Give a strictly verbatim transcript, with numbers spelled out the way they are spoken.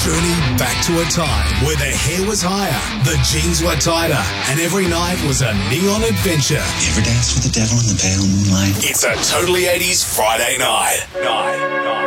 Journey back to a time where the hair was higher, the jeans were tighter, and every night was a neon adventure. You ever dance with the devil in the pale moonlight? It's a Totally eighties Friday night. Night.